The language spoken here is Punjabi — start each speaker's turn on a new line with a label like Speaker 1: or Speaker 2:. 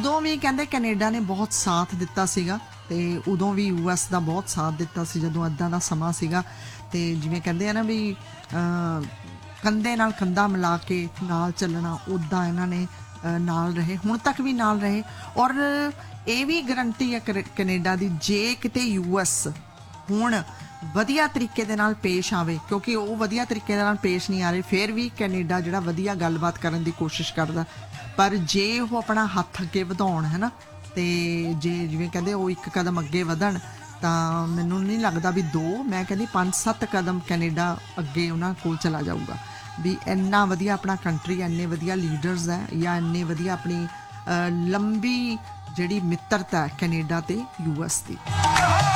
Speaker 1: ਉਦੋਂ ਵੀ ਕਹਿੰਦੇ ਕੈਨੇਡਾ ਨੇ ਬਹੁਤ ਸਾਥ ਦਿੱਤਾ ਸੀਗਾ ਤੇ ਉਦੋਂ ਵੀ ਯੂਐਸ ਦਾ ਬਹੁਤ ਸਾਥ ਦਿੱਤਾ ਸੀ ਜਦੋਂ ਇੱਦਾਂ ਦਾ ਸਮਾਂ ਸੀਗਾ। ਤੇ ਜਿਵੇਂ ਕਹਿੰਦੇ ਆ ਨਾ ਵੀ ਕੰਧੇ ਨਾਲ ਕੰਧਾ ਮਿਲਾ ਕੇ ਨਾਲ ਚੱਲਣਾ, ਉੱਦਾਂ ਇਹਨਾਂ ਨੇ ਨਾਲ ਰਹੇ, ਹੁਣ ਤੱਕ ਵੀ ਨਾਲ ਰਹੇ। ਔਰ ਇਹ ਵੀ ਗਰੰਟੀ ਹੈ ਕੈਨੇਡਾ ਦੀ, ਜੇ ਕਿਤੇ ਯੂਐਸ ਹੁਣ ਵਧੀਆ ਤਰੀਕੇ ਦੇ ਨਾਲ ਪੇਸ਼ ਆਵੇ, ਕਿਉਂਕਿ ਉਹ ਵਧੀਆ ਤਰੀਕੇ ਦੇ ਨਾਲ ਪੇਸ਼ ਨਹੀਂ ਆ ਰਹੇ, ਫਿਰ ਵੀ ਕੈਨੇਡਾ ਜਿਹੜਾ ਵਧੀਆ ਗੱਲਬਾਤ ਕਰਨ ਦੀ ਕੋਸ਼ਿਸ਼ ਕਰਦਾ। ਪਰ ਜੇ ਉਹ ਆਪਣਾ ਹੱਥ ਅੱਗੇ ਵਧਾਉਣ ਹੈ ਨਾ, ਤੇ ਜੇ ਜਿਵੇਂ ਕਹਿੰਦੇ ਉਹ ਇੱਕ ਕਦਮ ਅੱਗੇ ਵਧਣ, ਤਾਂ ਮੈਨੂੰ ਨਹੀਂ ਲੱਗਦਾ ਵੀ 2, ਮੈਂ ਕਹਿੰਦੀ 5-7 ਕਦਮ ਕੈਨੇਡਾ ਅੱਗੇ ਉਹਨਾਂ ਕੋਲ ਚਲਾ ਜਾਊਗਾ। ਵੀ ਇੰਨਾ ਵਧੀਆ ਆਪਣਾ ਕੰਟਰੀ, ਇੰਨੇ ਵਧੀਆ ਲੀਡਰਸ ਹੈ, ਜਾਂ ਇੰਨੇ ਵਧੀਆ ਆਪਣੀ ਲੰਬੀ ਜਿਹੜੀ ਮਿੱਤਰਤਾ ਹੈ ਕੈਨੇਡਾ ਤੇ ਯੂਐਸ ਦੀ।